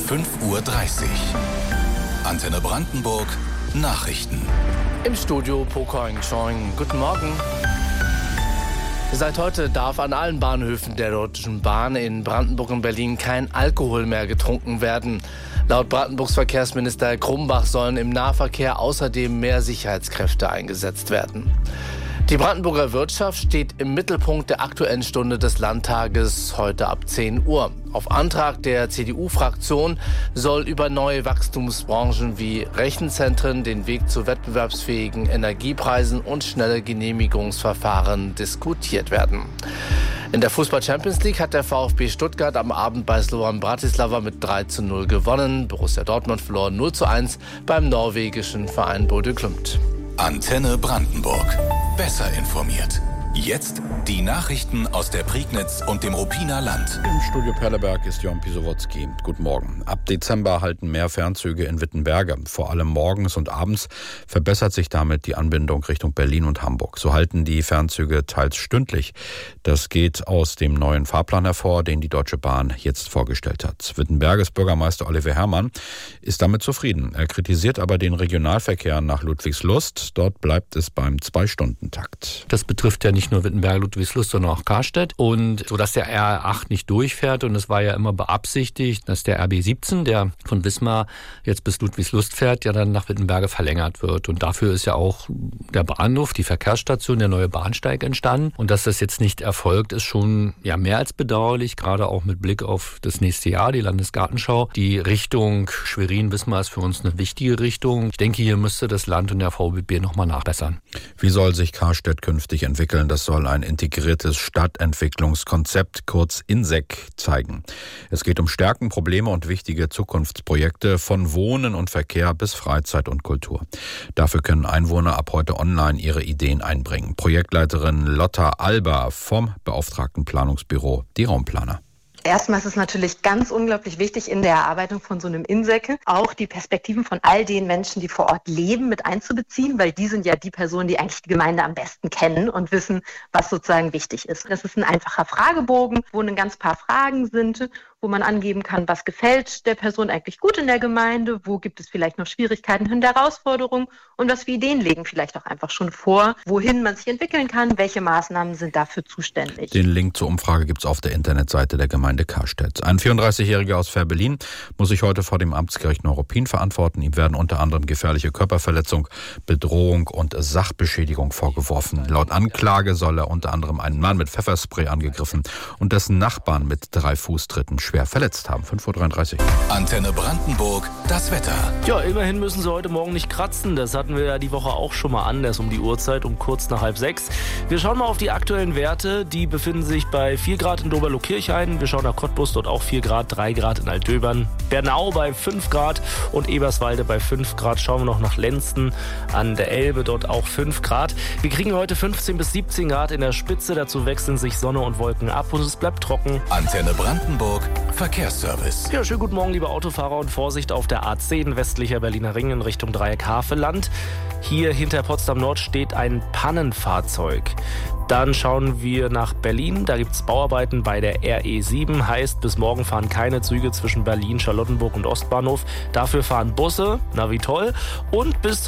5:30 Uhr. Antenne Brandenburg Nachrichten. Im Studio Pokoing Choing. Guten Morgen. Seit heute darf an allen Bahnhöfen der Deutschen Bahn in Brandenburg und Berlin kein Alkohol mehr getrunken werden. Laut Brandenburgs Verkehrsminister Grumbach sollen im Nahverkehr außerdem mehr Sicherheitskräfte eingesetzt werden. Die Brandenburger Wirtschaft steht im Mittelpunkt der Aktuellen Stunde des Landtages heute ab 10 Uhr. Auf Antrag der CDU-Fraktion soll über neue Wachstumsbranchen wie Rechenzentren, den Weg zu wettbewerbsfähigen Energiepreisen und schnelle Genehmigungsverfahren diskutiert werden. In der Fußball-Champions League hat der VfB Stuttgart am Abend bei Slovan Bratislava mit 3:0 gewonnen. Borussia Dortmund verlor 0:1 beim norwegischen Verein Bodø Glimt. Antenne Brandenburg. Besser informiert. Jetzt die Nachrichten aus der Prignitz und dem Ruppiner Land. Im Studio Perleberg ist Jon Pisowotzki. Guten Morgen. Ab Dezember halten mehr Fernzüge in Wittenberge. Vor allem morgens und abends verbessert sich damit die Anbindung Richtung Berlin und Hamburg. So halten die Fernzüge teils stündlich. Das geht aus dem neuen Fahrplan hervor, den die Deutsche Bahn jetzt vorgestellt hat. Wittenberges Bürgermeister Oliver Herrmann ist damit zufrieden. Er kritisiert aber den Regionalverkehr nach Ludwigslust. Dort bleibt es beim 2-Stunden-Takt. Das betrifft ja nicht nur Wittenberge, Ludwigslust, sondern auch Karstedt. Und so, dass der R8 nicht durchfährt. Und es war ja immer beabsichtigt, dass der RB17, der von Wismar jetzt bis Ludwigslust fährt, ja dann nach Wittenberge verlängert wird. Und dafür ist ja auch der Bahnhof, die Verkehrsstation, der neue Bahnsteig entstanden. Und dass das jetzt nicht erfolgt, ist schon ja mehr als bedauerlich, gerade auch mit Blick auf das nächste Jahr, die Landesgartenschau. Die Richtung Schwerin-Wismar ist für uns eine wichtige Richtung. Ich denke, hier müsste das Land und der VBB nochmal nachbessern. Wie soll sich Karstedt künftig entwickeln? Das soll ein integriertes Stadtentwicklungskonzept, kurz INSEC, zeigen. Es geht um Stärken, Probleme und wichtige Zukunftsprojekte von Wohnen und Verkehr bis Freizeit und Kultur. Dafür können Einwohner ab heute online ihre Ideen einbringen. Projektleiterin Lotta Alba vom beauftragten Planungsbüro Die Raumplaner. Erstmal ist es natürlich ganz unglaublich wichtig, in der Erarbeitung von so einem INSEC auch die Perspektiven von all den Menschen, die vor Ort leben, mit einzubeziehen, weil die sind ja die Personen, die eigentlich die Gemeinde am besten kennen und wissen, was sozusagen wichtig ist. Das ist ein einfacher Fragebogen, wo ein ganz paar Fragen sind, wo man angeben kann, was gefällt der Person eigentlich gut in der Gemeinde, wo gibt es vielleicht noch Schwierigkeiten und Herausforderungen und was für Ideen legen vielleicht auch einfach schon vor, wohin man sich entwickeln kann, welche Maßnahmen sind dafür zuständig. Den Link zur Umfrage gibt es auf der Internetseite der Gemeinde Karstedt. Ein 34-Jähriger aus Fehrbellin muss sich heute vor dem Amtsgericht Neuruppin verantworten. Ihm werden unter anderem gefährliche Körperverletzung, Bedrohung und Sachbeschädigung vorgeworfen. Laut Anklage soll er unter anderem einen Mann mit Pfefferspray angegriffen und dessen Nachbarn mit 3 Fußtritten schwer verletzt haben. 5:33 Uhr. Antenne Brandenburg, das Wetter. Ja, immerhin müssen sie heute Morgen nicht kratzen. Das hatten wir ja die Woche auch schon mal anders um die Uhrzeit, um kurz nach 5:30. Wir schauen mal auf die aktuellen Werte. Die befinden sich bei 4 Grad in Doberlo-Kirchhain. Wir schauen nach Cottbus, dort auch 4 Grad, 3 Grad in Altdöbern. Bernau bei 5 Grad und Eberswalde bei 5 Grad. Schauen wir noch nach Lenzten an der Elbe, dort auch 5 Grad. Wir kriegen heute 15 bis 17 Grad in der Spitze. Dazu wechseln sich Sonne und Wolken ab und es bleibt trocken. Antenne Brandenburg, Verkehrsservice. Ja, schönen guten Morgen, liebe Autofahrer, und Vorsicht auf der A10 westlicher Berliner Ring in Richtung Dreieck Havelland. Hier hinter Potsdam Nord steht ein Pannenfahrzeug. Dann schauen wir nach Berlin. Da gibt es Bauarbeiten bei der RE7. Heißt, bis morgen fahren keine Züge zwischen Berlin, Charlottenburg und Ostbahnhof. Dafür fahren Busse. Na wie toll. Und bis